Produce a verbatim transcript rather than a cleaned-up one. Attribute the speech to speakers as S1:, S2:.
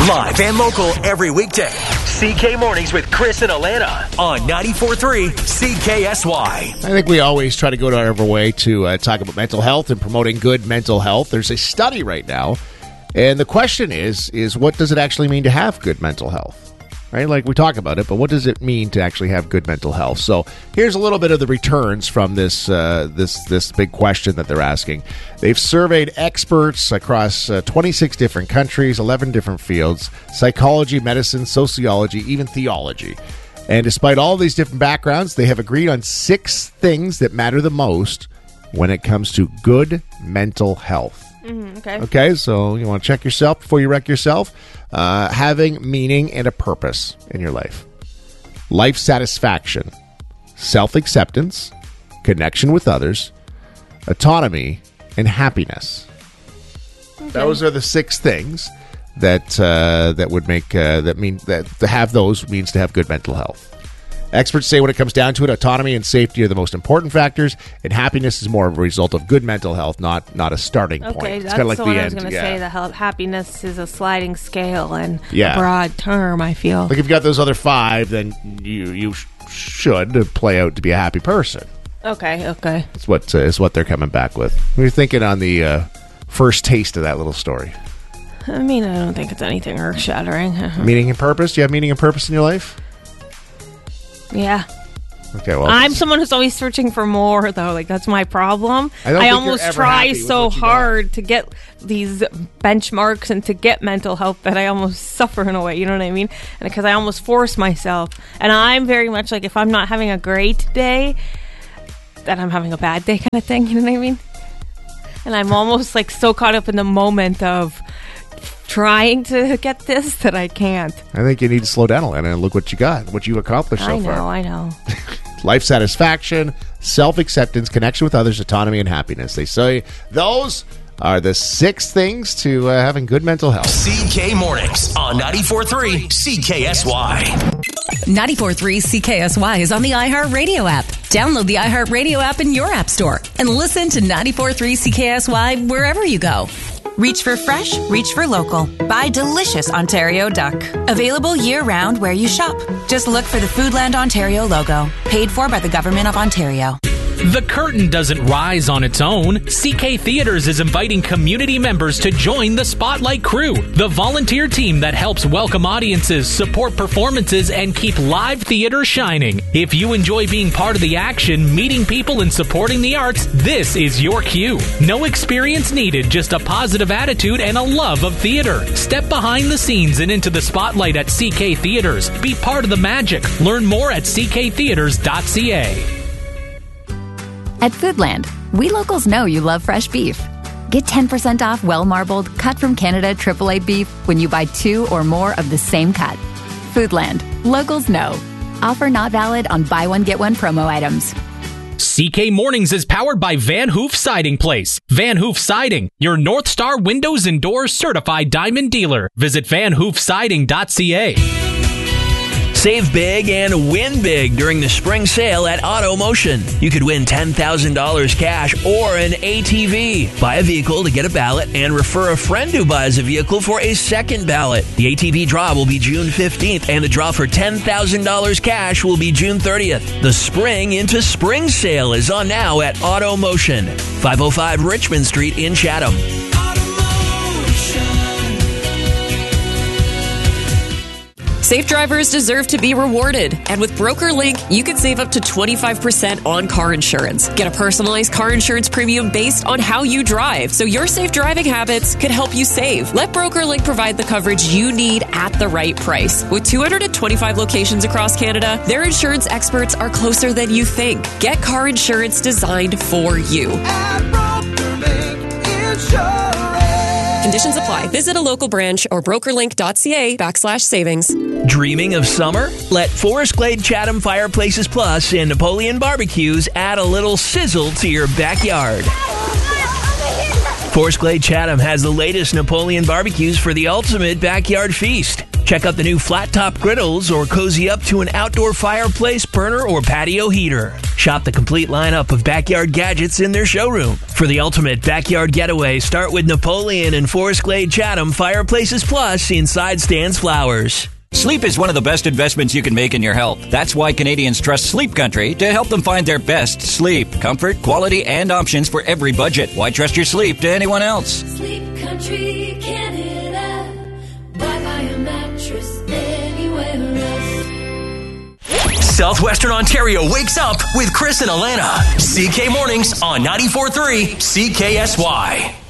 S1: Live and local every weekday. C K Mornings with Chris and Alana on ninety-four point three C K S Y.
S2: I think we always try to go to our way to uh, talk about mental health and promoting good mental health. There's a study right now, and the question is, is what does it actually mean to have good mental health? Right? Like we talk about it, but what does it mean to actually have good mental health? So here's a little bit of the returns from this uh, this this big question that they're asking. They've surveyed experts across uh, twenty-six different countries, eleven different fields: psychology, medicine, sociology, even theology. And despite all these different backgrounds, they have agreed on six things that matter the most when it comes to good mental health.
S3: Mm-hmm, okay.
S2: Okay, so you want to check yourself before you wreck yourself. Uh, having meaning and a purpose in your life. Life satisfaction. Self-acceptance. Connection with others. Autonomy. And happiness. Okay. Those are the six things that uh, that would make uh, that mean that to have those means to have good mental health. Experts say when it comes down to it, autonomy and safety are the most important factors, and happiness is more of a result of good mental health, not not a starting
S3: okay,
S2: point. It's
S3: that's
S2: kind of like
S3: the
S2: the
S3: one
S2: end.
S3: I was going to
S2: yeah.
S3: say. The ha- happiness is a sliding scale and
S2: Yeah.
S3: a broad term, I feel.
S2: Like if you've got those other five, then you you sh- should play out to be a happy person.
S3: Okay, okay.
S2: That's what uh, is what they're coming back with. What are you thinking on the uh, first taste of that little story?
S3: I mean, I don't think it's anything earth-shattering.
S2: Meaning and purpose? Do you have meaning and purpose in your life?
S3: Yeah.
S2: Okay, well,
S3: I'm someone who's always searching for more, though. Like, that's my problem.
S2: I don't think
S3: almost
S2: you're ever
S3: try
S2: happy with
S3: so
S2: what you
S3: hard to get these benchmarks and to get mental health that I almost suffer in a way. You know what I mean? And because I almost force myself. And I'm very much like, if I'm not having a great day, then I'm having a bad day kind of thing. You know what I mean? And I'm almost like so caught up in the moment of trying to get this that I can't.
S2: I think you need to slow down a little and look what you got, what you've accomplished so
S3: I know,
S2: far.
S3: I know.
S2: Life satisfaction, self-acceptance, connection with others, autonomy, and happiness. They say those are the six things to uh, having good mental health.
S1: C K Mornings on ninety-four point three C K S Y.
S4: ninety-four point three C K S Y is on the iHeartRadio app. Download the iHeartRadio app in your app store and listen to ninety-four point three C K S Y wherever you go.
S5: Reach for fresh, reach for local. Buy delicious Ontario duck. Available year-round where you shop. Just look for the Foodland Ontario logo. Paid for by the Government of Ontario.
S6: The curtain doesn't rise on its own. C K Theaters is inviting community members to join the Spotlight Crew, the volunteer team that helps welcome audiences, support performances, and keep live theater shining. If you enjoy being part of the action, meeting people, and supporting the arts, this is your cue. No experience needed, just a positive attitude and a love of theater. Step behind the scenes and into the spotlight at C K Theaters. Be part of the magic. Learn more at c k theaters dot c a.
S7: At Foodland, we locals know you love fresh beef. Get ten percent off well-marbled, cut from Canada triple A beef when you buy two or more of the same cut. Foodland. Locals know. Offer not valid on buy one, get one promo items.
S6: C K Mornings is powered by Van Hoof Siding Place. Van Hoof Siding, your North Star Windows and Doors certified diamond dealer. Visit van hoof siding dot c a.
S8: Save big and win big during the spring sale at Auto Motion. You could win ten thousand dollars cash or an A T V. Buy a vehicle to get a ballot and refer a friend who buys a vehicle for a second ballot. The A T V draw will be June fifteenth and the draw for ten thousand dollars cash will be June thirtieth. The Spring into Spring sale is on now at Auto Motion, five oh five Richmond Street in Chatham.
S9: Safe drivers deserve to be rewarded. And with BrokerLink, you can save up to twenty-five percent on car insurance. Get a personalized car insurance premium based on how you drive, so your safe driving habits could help you save. Let BrokerLink provide the coverage you need at the right price. With two hundred twenty-five locations across Canada, their insurance experts are closer than you think. Get car insurance designed for you.
S10: At BrokerLink Insurance.
S9: Conditions apply. Visit a local branch or brokerlink.ca backslash savings.
S8: Dreaming of summer? Let Forest Glade Chatham Fireplaces Plus and Napoleon Barbecues add a little sizzle to your backyard. Forest Glade Chatham has the latest Napoleon barbecues for the ultimate backyard feast. Check out the new flat-top griddles or cozy up to an outdoor fireplace, burner, or patio heater. Shop the complete lineup of backyard gadgets in their showroom. For the ultimate backyard getaway, start with Napoleon and Forest Glade Chatham Fireplaces Plus inside Stan's Flowers.
S11: Sleep is one of the best investments you can make in your health. That's why Canadians trust Sleep Country to help them find their best sleep. Comfort, quality, and options for every budget. Why trust your sleep to anyone else?
S10: Sleep Country Canada. Buy my mattress anywhere else.
S1: Southwestern Ontario wakes up with Chris and Alana. C K Mornings on ninety-four point three C K S Y.